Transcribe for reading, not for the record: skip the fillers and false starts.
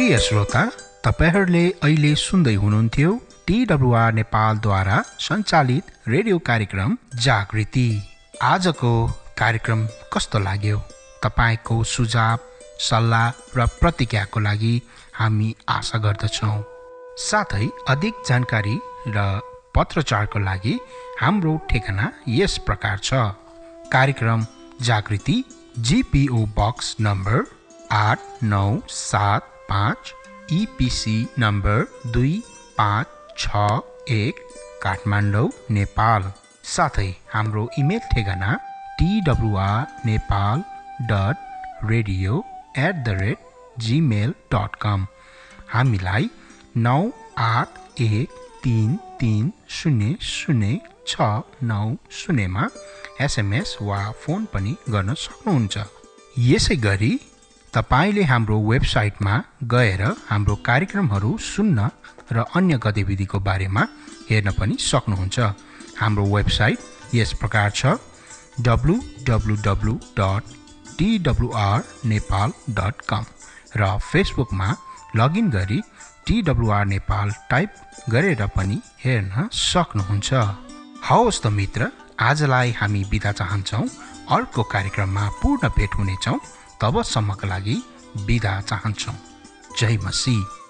प्रिय श्रोता, तपाईहरूले अहिले सुन्दै हुनुहुन्थ्यो TWR नेपालद्वारा सञ्चालित रेडियो कार्यक्रम जागृति। आजको कार्यक्रम कस्तो लाग्यो? तपाईको सुझाव, सल्लाह र प्रतिक्रियाको लागि हामी आशा गर्दछौँ। साथै अधिक जानकारी र पत्रचारको लागि हाम्रो ठेगाना यस प्रकार छ। कार्यक्रम जागृति, GPO box number 8975, EPC number 2561, Kathmandu, Nepal. साथै हाम्रो इमेल ठेगाना twr.radio@gmail.com। हामीलाई 9813300690 मा SMS वा फोन पनि गर्न सक्नुहुन्छ। यसै गरी तपाईले हाम्रो वेबसाइटमा गएर हाम्रो कार्यक्रमहरू सुन्न र अन्य गतिविधिको बारेमा हेर्न पनि सक्नुहुन्छ। हाम्रो वेबसाइट यस प्रकार छ www.twrnepal.com र फेसबुकमा लगइन गरी TWR नेपाल टाइप गरेर पनि हेर्न सक्नुहुन्छ। हवस् त मित्र, आजलाई हामी बिदा चाहन्छौँ। अर्को कार्यक्रममा पुनः भेट हुनेछौँ। तबसम्मका लागि बिदा चाहन्छौँ। जय मसीह।